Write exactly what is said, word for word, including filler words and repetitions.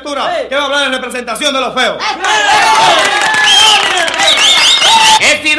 Cultura, que va a hablar en representación de los feos. He sido